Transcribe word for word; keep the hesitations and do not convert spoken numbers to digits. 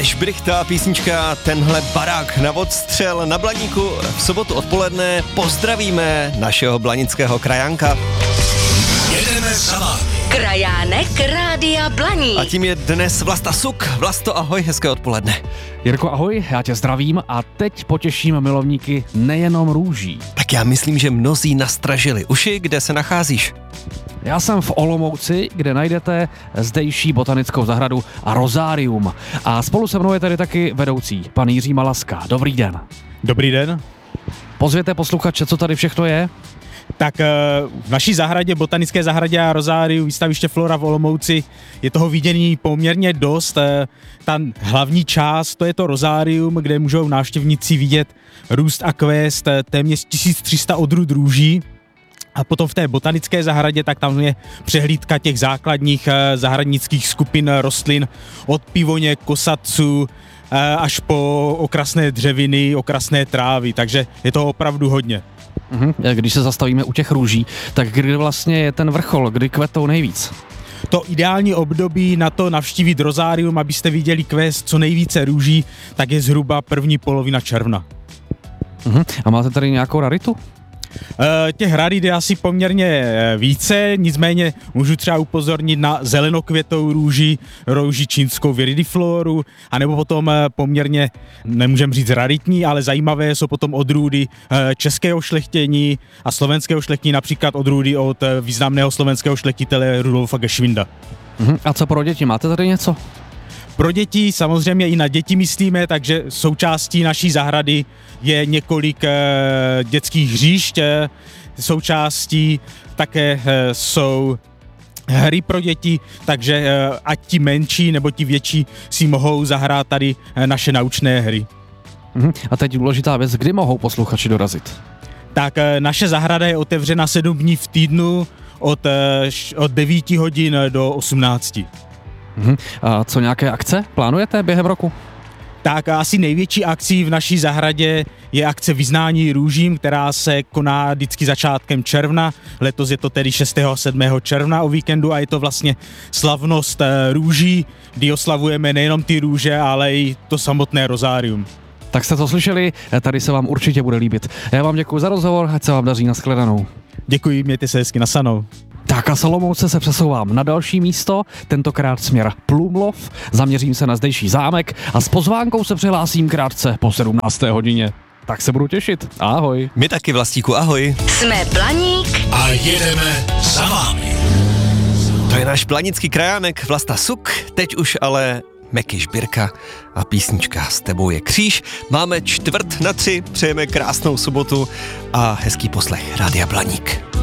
Mekeš Brichta, písnička Tenhle barák na odstřel na Blaníku. V sobotu odpoledne pozdravíme našeho blanického krajánka. Jedeme za vámi. Krajánek Rádia Blaník. A tím je dnes Vlasta Suk. Vlasto, ahoj, hezké odpoledne. Jirko, ahoj, já tě zdravím a teď potěším milovníky nejenom růží. Tak já myslím, že mnozí nastražili uši, kde se nacházíš. Já jsem v Olomouci, kde najdete zdejší botanickou zahradu a rozárium. A spolu se mnou je tady taky vedoucí, pan Jiří Malaska. Dobrý den. Dobrý den. Pozvěte posluchače, co tady všechno je. Tak v naší zahradě, botanické zahradě a rozáriu, výstaviště Flora v Olomouci, je toho vidění poměrně dost. Ta hlavní část, to je to rozárium, kde můžou návštěvníci vidět růst a kvést téměř tisíc tři sta odrůd růží. A potom v té botanické zahradě, tak tam je přehlídka těch základních zahradnických skupin rostlin od pivoně, kosatců až po okrasné dřeviny, okrasné trávy, takže je toho opravdu hodně. Když se zastavíme u těch růží, tak kdy vlastně je ten vrchol, kdy kvetou nejvíc? To ideální období na to navštívit rozárium, abyste viděli kvést co nejvíce růží, tak je zhruba první polovina června. Uhum. A máte tady nějakou raritu? E, těch rarit je asi poměrně více, nicméně můžu třeba upozornit na zelenokvětou růži, růži čínskou viridifloru, anebo potom poměrně, nemůžem říct raritní, ale zajímavé jsou potom odrůdy českého šlechtění a slovenského šlechtění, například odrůdy od významného slovenského šlechtitele Rudolfa Geschwinda. Uhum. A co pro děti, máte tady něco? Pro děti samozřejmě i na děti myslíme, takže součástí naší zahrady je několik e, dětských hřišť, e, součástí také e, jsou hry pro děti, takže e, ať ti menší nebo ti větší si mohou zahrát tady e, naše naučné hry. Uhum. A teď důležitá věc, kdy mohou posluchači dorazit? Tak e, naše zahrada je otevřena sedm dní v týdnu od, e, od devíti hodin do osmnácti. Uhum. A co nějaké akce plánujete během roku? Tak asi největší akcí v naší zahradě je akce Vyznání růžím, která se koná vždycky začátkem června. Letos je to tedy šestého a sedmého června o víkendu a je to vlastně slavnost růží, kdy oslavujeme nejenom ty růže, ale i to samotné rozárium. Tak jste to slyšeli, tady se vám určitě bude líbit. Já vám děkuji za rozhovor, ať se vám daří, nashledanou. Děkuji, mějte se hezky, nasanou. Tak a Olomouce se přesouvám na další místo, tentokrát směr Plumlov, zaměřím se na zdejší zámek a s pozvánkou se přihlásím krátce po sedmnácté hodině. Tak se budu těšit. Ahoj. My taky, Vlastíku, ahoj. Jsme Blaník A jedeme za vámi. To je náš blanický krajánek Vlasta Suk, teď už ale Mekeš Birka a písnička S tebou je kříž. Máme čtvrt na tři, přejeme krásnou sobotu a hezký poslech Rádia Blaník.